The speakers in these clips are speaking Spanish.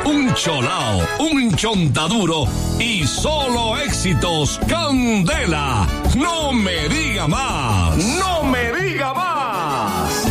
un cholao, un chontaduro y solo éxitos. Candela, no me diga más, no me diga más.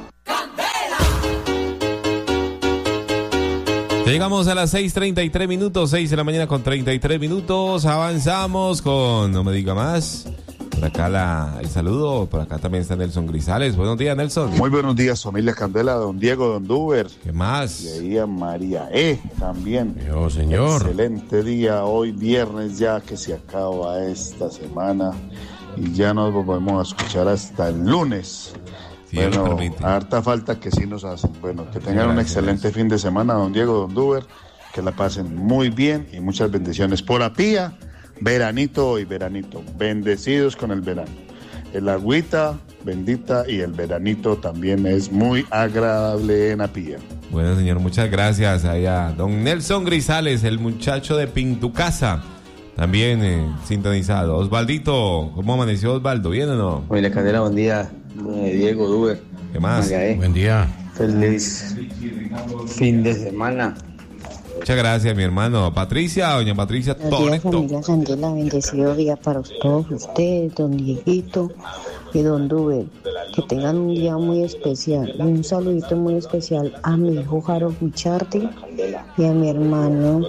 Llegamos a las 6:33 minutos, 6 de la mañana con 33 minutos. Avanzamos con No Me Diga Más. Por acá el saludo, por acá también está Nelson Grisales. Buenos días, Nelson. Muy buenos días, familia Candela, don Diego, don Duber. ¿Qué más? Y ahí a María también. Yo, señor. Excelente día, hoy viernes ya que se acaba esta semana y ya nos volvemos a escuchar hasta el lunes. Sí, bueno, harta falta que sí nos hacen. Bueno, que tengan un excelente fin de semana, don Diego, don Duber, que la pasen muy bien y muchas bendiciones. Por Apía, veranito y veranito, bendecidos con el verano. El agüita bendita y el veranito también es muy agradable en Apía. Bueno, señor, muchas gracias a don Nelson Grisales, el muchacho de Pintucasa, también sintonizado. Osvaldito, ¿cómo amaneció Osvaldo? ¿Bien o no? Oye, Candela, buen día. Diego, Duber. ¿Qué más? Buen día. Feliz fin de semana. Muchas gracias, mi hermano. Patricia, doña Patricia Toretto. Familia Candela, bendecido día para todos ustedes, don Dieguito y don Duber. Que tengan un día muy especial. Un saludito muy especial a mi hijo Jaro Guichardi y a mi hermano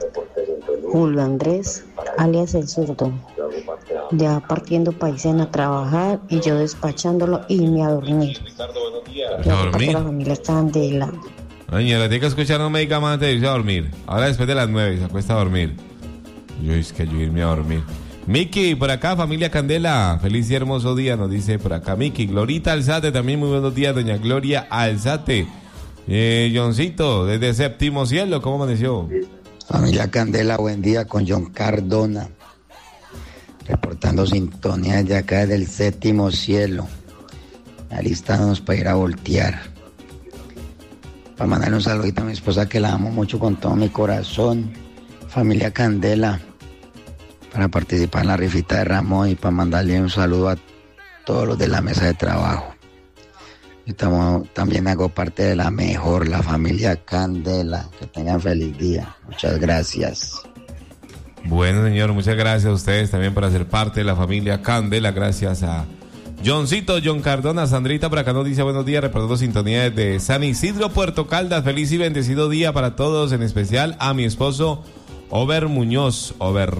Julio Andrés, alias El Zurdo. Ya partiendo paisen a trabajar y yo despachándolo y me a dormir. ¿A dormir? La familia Candela. Doña, la tiene que escuchar, no me diga más antes de irse a dormir. Ahora después de las 9 se acuesta a dormir. Yo irme a dormir. Miki, por acá, familia Candela. Feliz y hermoso día, nos dice por acá Miki. Glorita Alzate, también muy buenos días, doña Gloria Alzate. Johncito, desde Séptimo Cielo, ¿cómo amaneció? Familia Candela, buen día con John Cardona. Reportando sintonía desde acá del Séptimo Cielo. Alistándonos para ir a voltear. Para mandarle un saludito a mi esposa que la amo mucho con todo mi corazón. Familia Candela. Para participar en la rifita de Ramón y para mandarle un saludo a todos los de la mesa de trabajo. Yo también hago parte de la mejor, la familia Candela. Que tengan feliz día. Muchas gracias. Bueno, señor, muchas gracias a ustedes también por hacer parte de la familia Candela. Gracias a Johncito, John Cardona. Sandrita por acá nos dice buenos días, reportando sintonía desde San Isidro, Puerto Caldas. Feliz y bendecido día para todos, en especial a mi esposo Over Muñoz.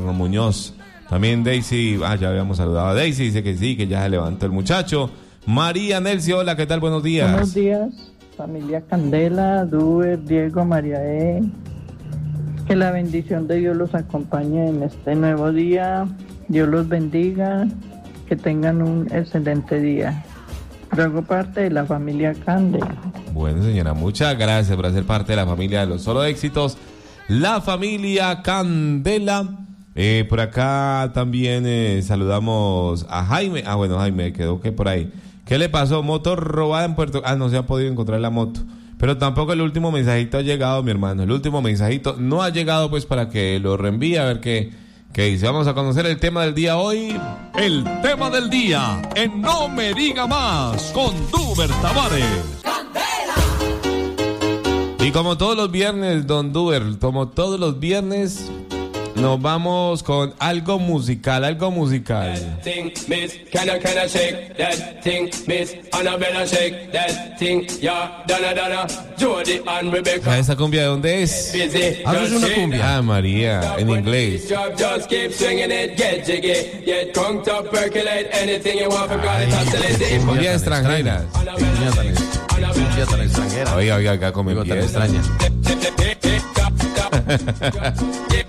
También Daisy, ya habíamos saludado a Daisy, dice que sí, que ya se levantó el muchacho. María Nelsi, hola, ¿qué tal? Buenos días. Buenos días, familia Candela, Duber, Diego, María Que la bendición de Dios los acompañe en este nuevo día. Dios los bendiga. Que tengan un excelente día. Yo hago parte de la familia Candela. Bueno, señora, muchas gracias por hacer parte de la familia de los solo éxitos. La familia Candela. Por acá también saludamos a Jaime. Bueno, Jaime quedó que por ahí. ¿Qué le pasó? Moto robada en Puerto... no se ha podido encontrar la moto. Pero tampoco el último mensajito ha llegado, mi hermano. El último mensajito no ha llegado, pues, para que lo reenvíe a ver qué dice. Vamos a conocer el tema del día hoy. El tema del día en No Me Diga Más con Duber Tavares. Y como todos los viernes, don Duber, como todos los viernes, nos vamos con algo musical. ¿Esa cumbia de dónde es? Es una cumbia. Ah, María, en inglés. Cumbia extranjera. Cumbia tan extranjera. Oiga, como tan extraña.